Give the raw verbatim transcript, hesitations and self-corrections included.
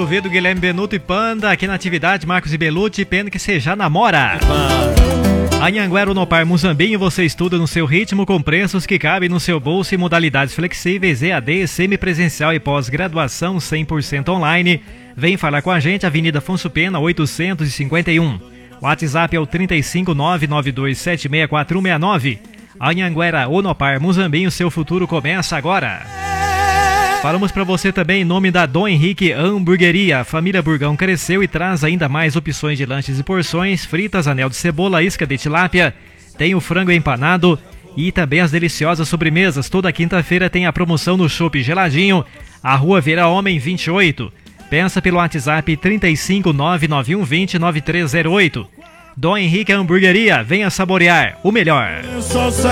Azevedo, Guilherme Benuto e Panda. Aqui na atividade, Marcos e Belucci, pena que você já namora. Anhanguera Unopar Muzambinho, você estuda no seu ritmo com preços que cabem no seu bolso e modalidades flexíveis, E A D, semipresencial e pós-graduação cem por cento online. Vem falar com a gente, Avenida Afonso Pena, oitocentos e cinquenta e um. O WhatsApp é o trinta e cinco, nove nove dois sete seis quatro um seis nove. Anhanguera Unopar Muzambinho, seu futuro começa agora. Falamos para você também em nome da Dom Henrique Hamburgueria. A família Burgão cresceu e traz ainda mais opções de lanches e porções, fritas, anel de cebola, isca de tilápia, tem o frango empanado e também as deliciosas sobremesas. Toda quinta-feira tem a promoção no Chopp Geladinho, a Rua Vera Homem vinte e oito. Pensa pelo WhatsApp trinta e cinco, nove nove um vinte, nove três zero oito. Dom Henrique Hamburgueria, venha saborear o melhor.